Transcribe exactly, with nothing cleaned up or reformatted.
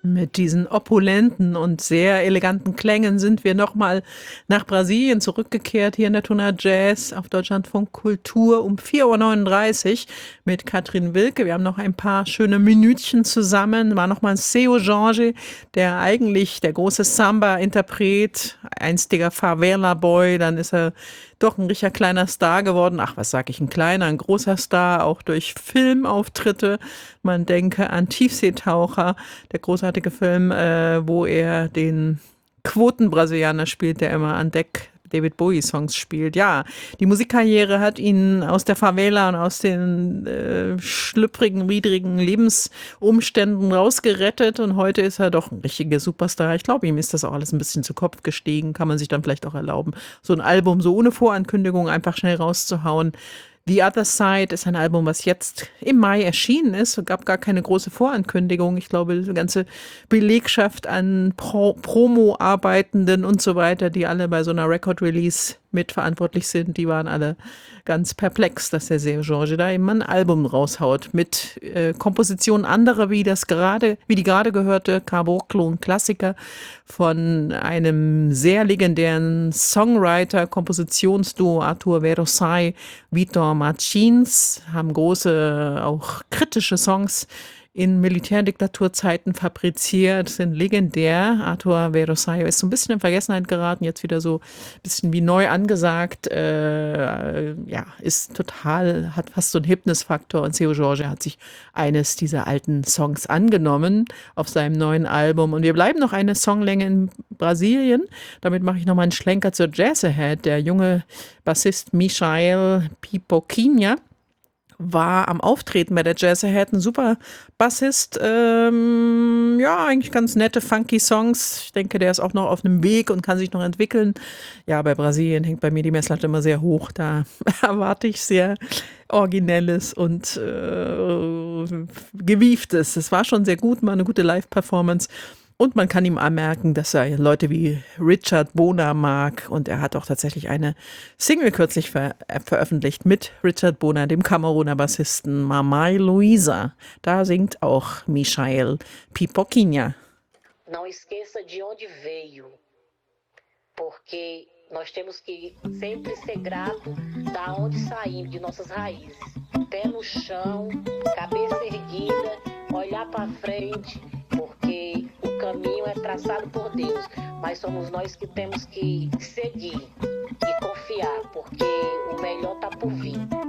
Mit diesen opulenten und sehr eleganten Klängen sind wir nochmal nach Brasilien zurückgekehrt, hier in der Tuna Jazz auf Deutschlandfunk Kultur um vier Uhr neununddreißig mit Katrin Wilke. Wir haben noch ein paar schöne Minütchen zusammen. War nochmal Seu Jorge, der eigentlich der große Samba-Interpret, einstiger Favela-Boy, dann ist er doch ein richtiger kleiner Star geworden. Ach, was sag ich, ein kleiner, ein großer Star, auch durch Filmauftritte. Man denke an Tiefseetaucher, der großartige Film, äh, wo er den Quoten-Brasilianer spielt, der immer an Deck David Bowie-Songs spielt. Ja, die Musikkarriere hat ihn aus der Favela und aus den äh, schlüpfrigen, widrigen Lebensumständen rausgerettet und heute ist er doch ein richtiger Superstar. Ich glaube, ihm ist das auch alles ein bisschen zu Kopf gestiegen, kann man sich dann vielleicht auch erlauben, so ein Album so ohne Vorankündigung einfach schnell rauszuhauen. The Other Side ist ein Album, was jetzt im Mai erschienen ist. Es gab gar keine große Vorankündigung. Ich glaube, die ganze Belegschaft an Pro- Promo-Arbeitenden und so weiter, die alle bei so einer Record-Release mitverantwortlich sind, die waren alle ganz perplex, dass der Seu Jorge da eben ein Album raushaut mit äh, Kompositionen anderer, wie das gerade, wie die gerade gehörte Caboclo, ein Klassiker von einem sehr legendären Songwriter, Kompositionsduo Arthur Verosay, Vitor Martins, haben große, auch kritische Songs in Militärdiktaturzeiten fabriziert, sind legendär. Arthur Verosay ist so ein bisschen in Vergessenheit geraten, jetzt wieder so ein bisschen wie neu angesagt. Äh, ja, ist total, hat fast so einen Hypnisfaktor und Seu Jorge hat sich eines dieser alten Songs angenommen auf seinem neuen Album. Und wir bleiben noch eine Songlänge in Brasilien. Damit mache ich nochmal einen Schlenker zur Jazz Ahead. Der junge Bassist Michael Pipoquinha war am Auftreten bei der Jazz Ahead ein super Bassist. Ähm, ja, eigentlich ganz nette, funky Songs. Ich denke, der ist auch noch auf einem Weg und kann sich noch entwickeln. Ja, bei Brasilien hängt bei mir die Messlatte immer sehr hoch. Da erwarte ich sehr Originelles und äh, Gewieftes. Es war schon sehr gut, mal eine gute Live-Performance. Und man kann ihm anmerken, dass er Leute wie Richard Bona mag. Und er hat auch tatsächlich eine Single kürzlich ver äh, veröffentlicht mit Richard Bona, dem Kameruner Bassisten Mamãe Luísa. Da singt auch Michael Pipoquinha. Não esqueça de onde veio, porque nós temos que sempre ser grato da onde saímos, de nossas raízes. Pé no chão, cabeça erguida, olhar para frente, porque o caminho é traçado por Deus, mas somos nós que temos que seguir e confiar, porque o melhor está por vir.